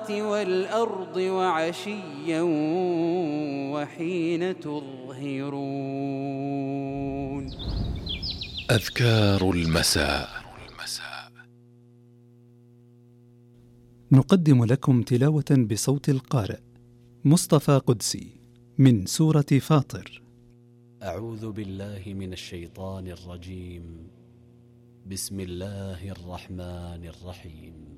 السماوات والأرض وعشيا وحين تظهرون. أذكار المساء. نقدم لكم تلاوة بصوت القارئ مصطفى قدسي من سورة فاطر. أعوذ بالله من الشيطان الرجيم. بسم الله الرحمن الرحيم.